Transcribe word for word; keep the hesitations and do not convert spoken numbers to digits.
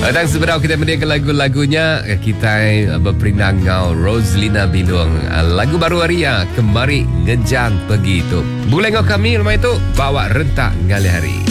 Dan sebenarnya kita mendengarkan lagu-lagunya. Kita berperindah ngau Roslina Bilung. Lagu baru Aria, Kemari Ngejang Pergi itu. Boleh ngau kami rumah itu bawa rentak ngali hari.